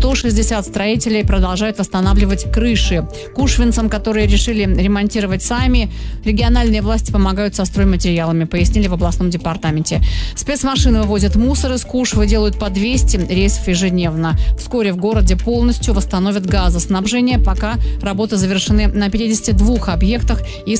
160 строителей продолжают восстанавливать крыши. Кушвинцам, которые решили ремонтировать сами, региональные власти помогают со стройматериалами, пояснили в областном департаменте. Спецмашины вывозят мусор из Кушвы, делают по 200 рейсов ежедневно. Вскоре в городе полностью восстановят газоснабжение, пока работы завершены на 52 объектах из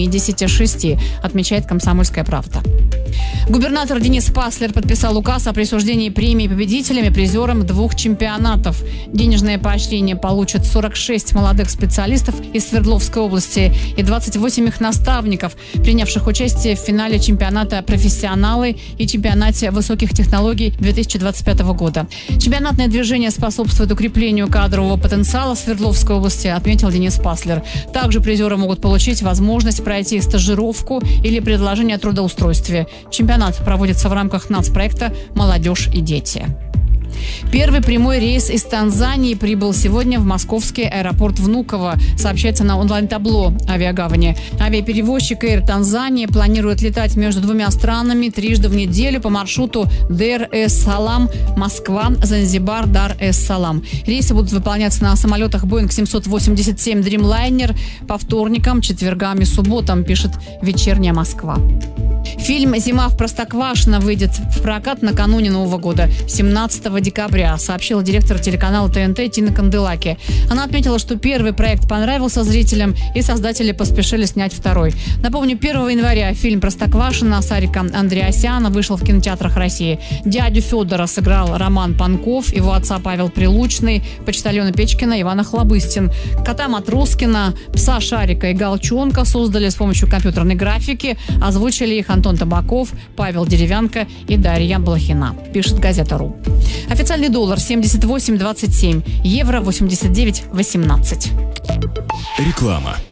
76, отмечает «Комсомольская правда». Губернатор Денис Паслер подписал указ о присуждении премии победителям и призерам 2 чемпионатов. Денежное поощрение получат 46 молодых специалистов из Свердловской области и 28 их наставников, принявших участие в финале чемпионата «Профессионалы» и чемпионате высоких технологий 2025 года. Чемпионатное движение способствует укреплению кадрового потенциала Свердловской области, отметил Денис Паслер. Также призеры могут получить возможность пройти стажировку или предложение о трудоустройстве. Чемпионат проводится в рамках нацпроекта «Молодежь и дети». Первый прямой рейс из Танзании прибыл сегодня в московский аэропорт Внуково, сообщается на онлайн-табло авиагавани. Авиаперевозчик Air Tanzania планирует летать между 2 странами трижды в неделю по маршруту Дар-эс-Салам, Москва, Занзибар, Дар-эс-Салам. Рейсы будут выполняться на самолетах Boeing 787 Dreamliner по вторникам, четвергам и субботам, пишет «Вечерняя Москва». Фильм «Зима в Простоквашино» выйдет в прокат накануне Нового года, 17 декабря, сообщила директор телеканала ТНТ Тина Канделаки. Она отметила, что первый проект понравился зрителям, и создатели поспешили снять второй. Напомню, 1 января фильм «Простоквашино» Сарика Андреасяна вышел в кинотеатрах России. Дядю Федора сыграл Роман Панков, его отца Павел Прилучный, почтальона Печкина Иван Охлобыстин. Кота Матроскина, пса Шарика и Галчонка создали с помощью компьютерной графики, озвучили их Антон Табаков, Павел Деревянко и Дарья Блохина, пишет газета.ру. Официальный доллар 78.27, евро 89.18. Реклама.